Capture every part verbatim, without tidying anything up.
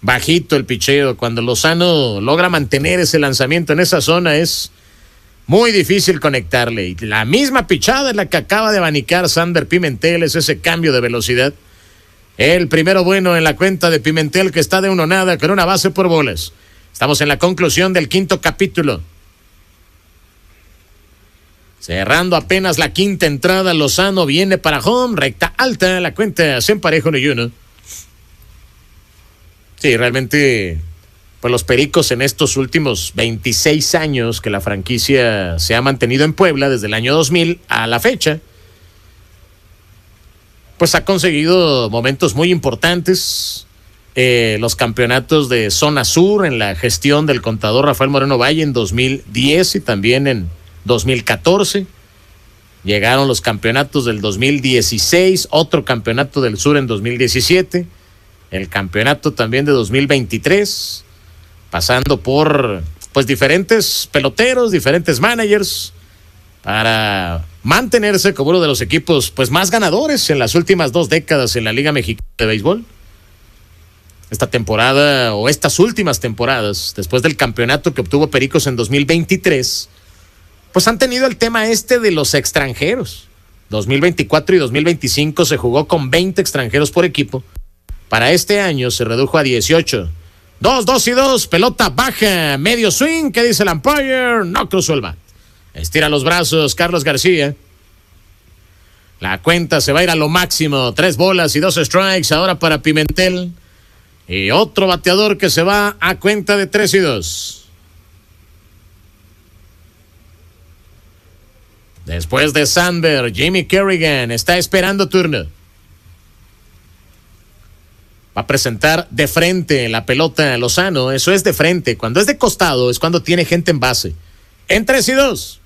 bajito el picheo. Cuando Lozano logra mantener ese lanzamiento en esa zona es muy difícil conectarle. Y la misma pichada es la que acaba de abanicar Sander Pimentel, es ese cambio de velocidad. El primero bueno en la cuenta de Pimentel, que está de uno nada con una base por bolas. Estamos en la conclusión del quinto capítulo. Cerrando apenas la quinta entrada, Lozano viene para home, recta alta, la cuenta se empareja uno y uno. Sí, realmente, pues los Pericos en estos últimos veintiséis años que la franquicia se ha mantenido en Puebla, desde el año dos mil a la fecha, pues ha conseguido momentos muy importantes. Eh, los campeonatos de zona sur en la gestión del contador Rafael Moreno Valle en dos mil diez y también en dos mil catorce. Llegaron los campeonatos del dos mil dieciséis, otro campeonato del sur en dos mil diecisiete, el campeonato también de dos mil veintitrés, pasando por pues diferentes peloteros, diferentes managers, para mantenerse como uno de los equipos pues más ganadores en las últimas dos décadas en la Liga Mexicana de Béisbol. Esta temporada, o estas últimas temporadas, después del campeonato que obtuvo Pericos en dos mil veintitrés, pues han tenido el tema este de los extranjeros. dos mil veinticuatro y dos mil veinticinco se jugó con veinte extranjeros por equipo. Para este año se redujo a dieciocho. Dos, dos y dos, pelota baja, medio swing, ¿qué dice el umpire? No cruzó el bat. Estira los brazos Carlos García. La cuenta se va a ir a lo máximo. Tres bolas y dos strikes ahora para Pimentel. Y otro bateador que se va a cuenta de tres y dos. Después de Sander, Jimmy Kerrigan está esperando turno. Va a presentar de frente la pelota Lozano. Eso es de frente. Cuando es de costado es cuando tiene gente en base. En tres y dos.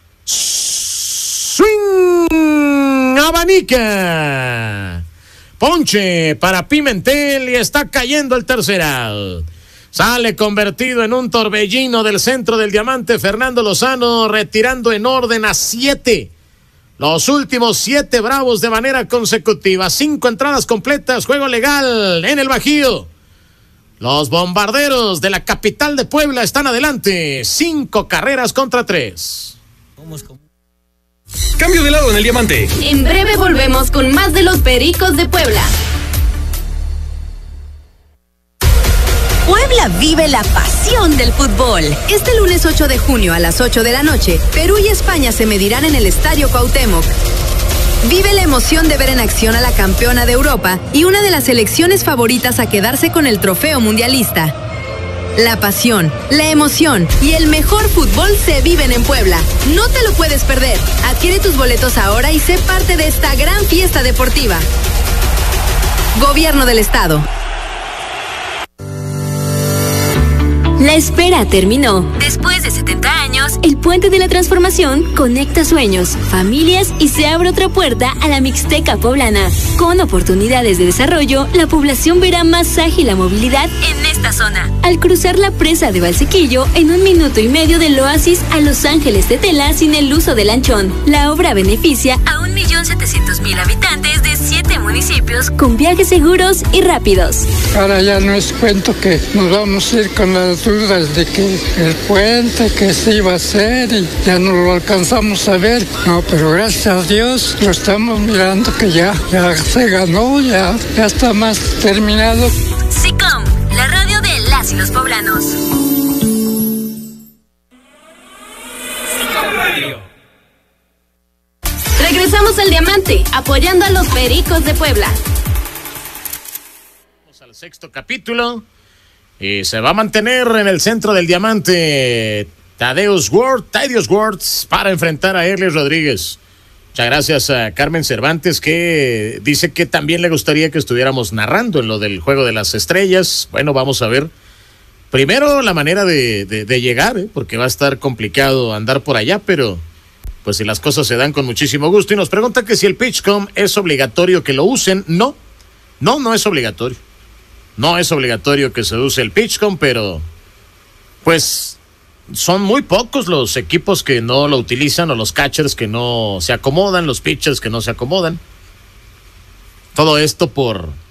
Swing. Abanica. Ponche para Pimentel y está cayendo el tercer out. Sale convertido en un torbellino del centro del diamante Fernando Lozano, retirando en orden a siete. Los últimos siete bravos de manera consecutiva. Cinco entradas completas, juego legal en el Bajío. Los bombarderos de la capital de Puebla están adelante. Cinco carreras contra tres. Cambio de lado en el diamante. En breve volvemos con más de los Pericos de Puebla. Puebla vive la pasión del fútbol. Este lunes ocho de junio a las ocho de la noche, Perú y España se medirán en el Estadio Cuauhtémoc. Vive la emoción de ver en acción a la campeona de Europa y una de las selecciones favoritas a quedarse con el trofeo mundialista. La pasión, la emoción y el mejor fútbol se viven en Puebla. No te lo puedes perder. Adquiere tus boletos ahora y sé parte de esta gran fiesta deportiva. Gobierno del Estado. La espera terminó. Después de setenta años, el Puente de la Transformación conecta sueños, familias y se abre otra puerta a la Mixteca poblana. Con oportunidades de desarrollo, la población verá más ágil la movilidad en esta zona. Al cruzar la presa de Valsequillo, en un minuto y medio del oasis a Los Ángeles de Tela sin el uso del lanchón. La obra beneficia a un millón setecientos mil habitantes de siete municipios con viajes seguros y rápidos. Ahora ya no es cuento que nos vamos a ir con las dudas de que el puente, que se iba a hacer y ya no lo alcanzamos a ver. No, pero gracias a Dios lo estamos mirando que ya, ya se ganó, ya, ya está más terminado. SICOM, la radio de las y los poblanos. Regresamos al diamante, apoyando a los Pericos de Puebla. Vamos al sexto capítulo. Y se va a mantener en el centro del diamante Tadeusz Ward, Tadeusz Ward, para enfrentar a Erles Rodríguez. Muchas gracias a Carmen Cervantes, que dice que también le gustaría que estuviéramos narrando en lo del Juego de las Estrellas. Bueno, vamos a ver. Primero la manera de, de, de llegar, ¿eh? Porque va a estar complicado andar por allá, pero pues si las cosas se dan, con muchísimo gusto. Y nos pregunta que si el PitchCom es obligatorio que lo usen. No, no, no es obligatorio. No es obligatorio que se use el PitchCom, pero pues son muy pocos los equipos que no lo utilizan, o los catchers que no se acomodan, los pitchers que no se acomodan. Todo esto por